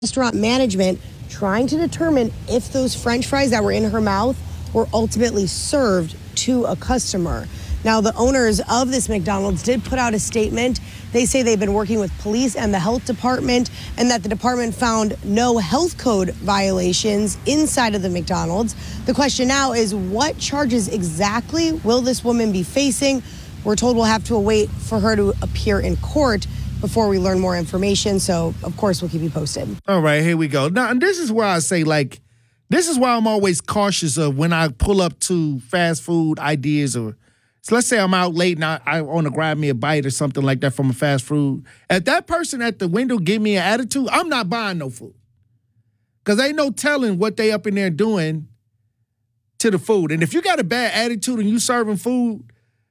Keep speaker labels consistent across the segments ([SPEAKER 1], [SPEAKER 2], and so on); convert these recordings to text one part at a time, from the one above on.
[SPEAKER 1] restaurant management trying to determine if those French fries that were in her mouth were ultimately served to a customer. Now, the owners of this McDonald's did put out a statement. They say they've been working with police and the health department, and that the department found no health code violations inside of the McDonald's. The question now is, what charges exactly will this woman be facing? We're told we'll have to wait for her to appear in court before we learn more information. So, of course, we'll keep you posted.
[SPEAKER 2] All right, here we go. Now, and this is where I say, this is why I'm always cautious of when I pull up to fast food ideas. Or so let's say I'm out late and I want to grab me a bite or something like that from a fast food. If that person at the window give me an attitude, I'm not buying no food. Because ain't no telling what they up in there doing to the food. And if you got a bad attitude and you serving food,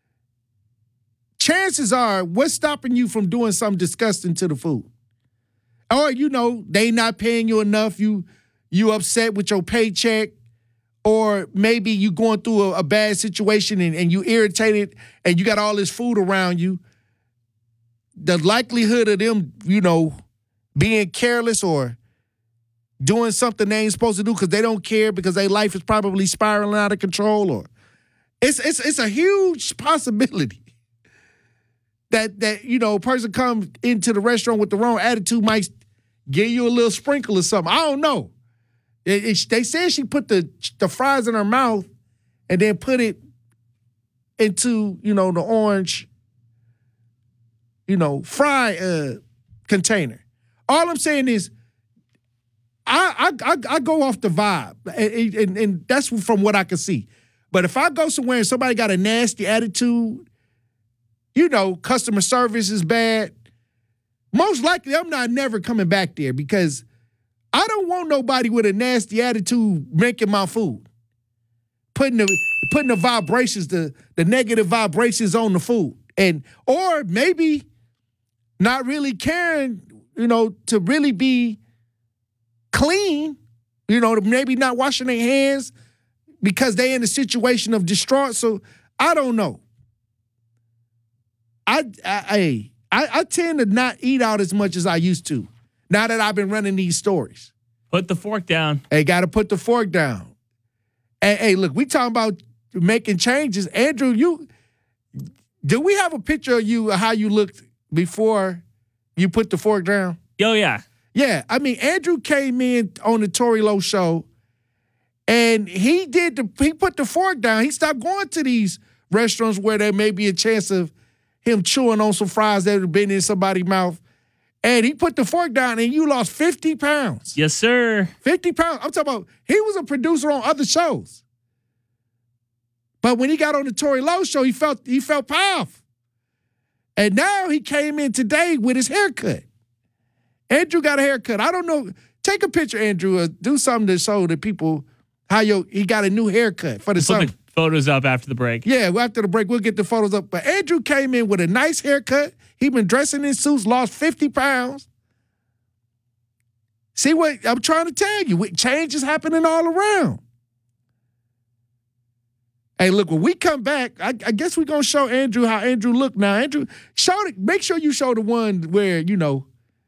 [SPEAKER 2] chances are, what's stopping you from doing something disgusting to the food? Or, they not paying you enough, you upset with your paycheck, or maybe you going through a bad situation and you irritated and you got all this food around you. The likelihood of them, being careless or doing something they ain't supposed to do because they don't care because their life is probably spiraling out of control, or it's a huge possibility that a person comes into the restaurant with the wrong attitude, might give you a little sprinkle or something. I don't know. They said she put the fries in her mouth and then put it into, the orange, fry container. All I'm saying is I go off the vibe, and that's from what I can see. But if I go somewhere and somebody got a nasty attitude, customer service is bad, most likely I'm not never coming back there, because I don't want nobody with a nasty attitude making my food, putting the vibrations, the negative vibrations on the food, or maybe not really caring, to really be clean, maybe not washing their hands because they in a situation of distraught. So I don't know. I tend to not eat out as much as I used to now that I've been running these stories.
[SPEAKER 3] Put the fork down.
[SPEAKER 2] Hey, got to put the fork down. Hey, look, we talking about making changes. Andrew, do we have a picture of you, how you looked before you put the fork down?
[SPEAKER 3] Oh, yeah.
[SPEAKER 2] Yeah, Andrew came in on the Tory Lowe show, and he put the fork down. He stopped going to these restaurants where there may be a chance of him chewing on some fries that have been in somebody's mouth. And he put the fork down, and you lost 50 pounds.
[SPEAKER 3] Yes, sir.
[SPEAKER 2] 50 pounds. I'm talking about, he was a producer on other shows. But when he got on the Tory Lowe show, he felt powerful. And now he came in today with his haircut. Andrew got a haircut. I don't know. Take a picture, Andrew. Do something to show the people how he got a new haircut for the summer.
[SPEAKER 3] Put the photos up after the break.
[SPEAKER 2] Yeah, after the break, we'll get the photos up. But Andrew came in with a nice haircut. He been dressing in suits, lost 50 pounds. See what I'm trying to tell you? Change is happening all around. Hey, look, when we come back, I guess we're going to show Andrew how Andrew looked now. Andrew, make sure you show the one where,
[SPEAKER 3] you look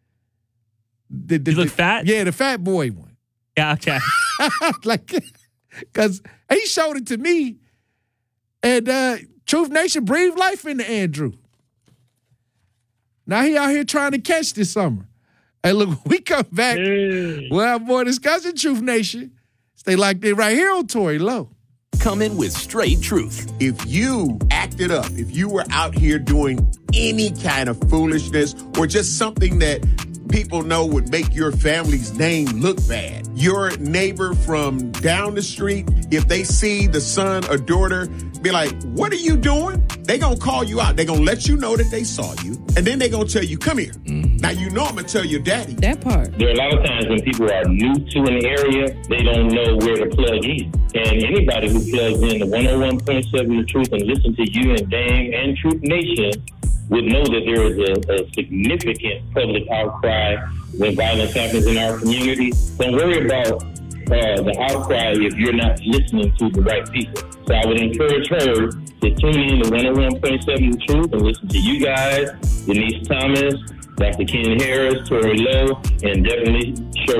[SPEAKER 3] fat?
[SPEAKER 2] Yeah, the fat boy one.
[SPEAKER 3] Yeah, okay.
[SPEAKER 2] Because he showed it to me, and Truth Nation breathed life into Andrew. Now he out here trying to catch this summer. Hey, look, when we come back, we'll have more discussion, Truth Nation. Stay locked in right here on Tory Lowe.
[SPEAKER 4] Coming with straight truth.
[SPEAKER 5] If you acted up, if you were out here doing any kind of foolishness or just something that people know would make your family's name look bad, your neighbor from down the street, if they see the son or daughter, be like, what are you doing? They gonna call you out. They gonna let you know that they saw you. And then they gonna tell you, come here. Now, I'm gonna tell your daddy.
[SPEAKER 6] That part.
[SPEAKER 7] There are a lot of times when people are new to an area, they don't know where to plug in. And anybody who plugs in the 101.7 The Truth and listen to you and Dame and Truth Nation would know that there is a significant public outcry when violence happens in our community. Don't worry about the outcry if you're not listening to the right people. So I would encourage her to tune in to 101.7 The Truth and listen to you guys, Denise Thomas, Dr. Ken Harris, Tory Lowe, and definitely show